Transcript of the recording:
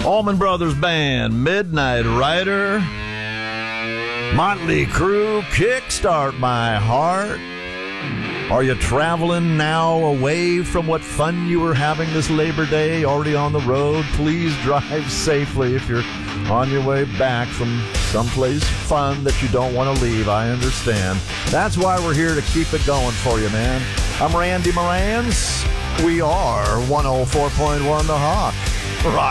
Allman Brothers Band, Midnight Rider. Motley Crue, Kickstart My Heart. Are you traveling now away from what fun you were having this Labor Day? Already on the road? Please drive safely if you're on your way back from someplace fun that you don't want to leave. I understand. That's why we're here to keep it going for you, man. I'm Randy Morans. We are 104.1 The Hawk. Rock